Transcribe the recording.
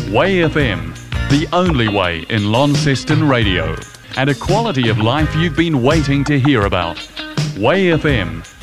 Way FM, the only way in Launceston radio, and a quality of life you've been waiting to hear about. Way FM,